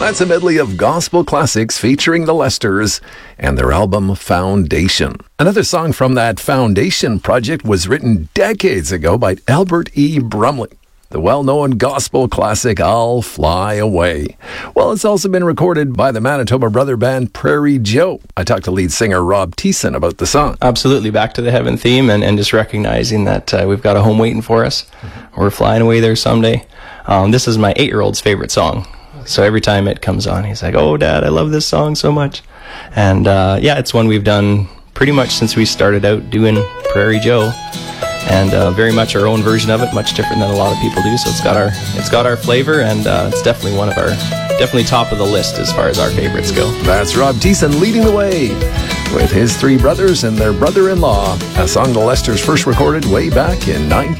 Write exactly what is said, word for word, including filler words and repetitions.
That's a medley of gospel classics featuring the Lesters and their album Foundation. Another song from that Foundation project was written decades ago by Albert E. Brumley. The well-known gospel classic, I'll Fly Away. Well, it's also been recorded by the Manitoba brother band Prairie Joe. I talked to lead singer Rob Thiessen about the song. Absolutely, back to the heaven theme and, and just recognizing that uh, we've got a home waiting for us. Mm-hmm. We're flying away there someday. Um, this is my eight-year-old's favorite song. So every time it comes on, he's like, oh, Dad, I love this song so much. And uh, yeah, it's one we've done pretty much since we started out doing Prairie Joe. And uh, very much our own version of it, much different than a lot of people do. So it's got our it's got our flavor, and uh, it's definitely one of our definitely top of the list as far as our favorites go. That's Rob Thiessen leading the way with his three brothers and their brother-in-law, a song the Lesters first recorded way back in nineteen